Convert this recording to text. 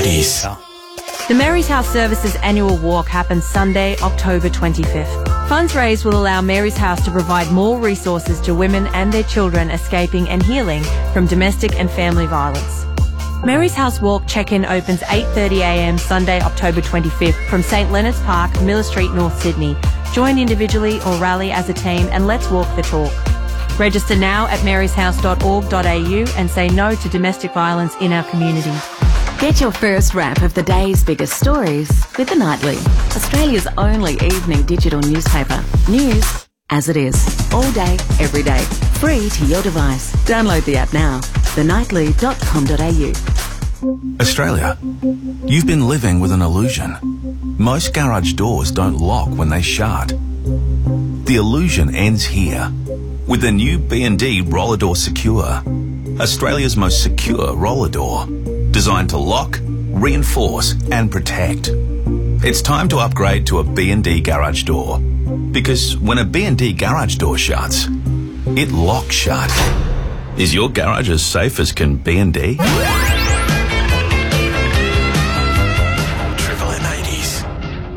Cookies. The Mary's House Services annual walk happens Sunday, October 25th. Funds raised will allow Mary's House to provide more resources to women and their children escaping and healing from domestic and family violence. Mary's House Walk check-in opens 8:30am Sunday, October 25th from St Leonard's Park, Miller Street, North Sydney. Join individually or rally as a team and let's walk the talk. Register now at maryshouse.org.au and say no to domestic violence in our community. Get your first wrap of the day's biggest stories with The Nightly, Australia's only evening digital newspaper. News as it is, all day, every day, free to your device. Download the app now, thenightly.com.au. Australia, you've been living with an illusion. Most garage doors don't lock when they shut. The illusion ends here with the new B&D Roller Door Secure, Australia's most secure roller door, designed to lock, reinforce and protect. It's time to upgrade to a B&D garage door, because when a B&D garage door shuts, it locks shut. Is your garage as safe as can B&D?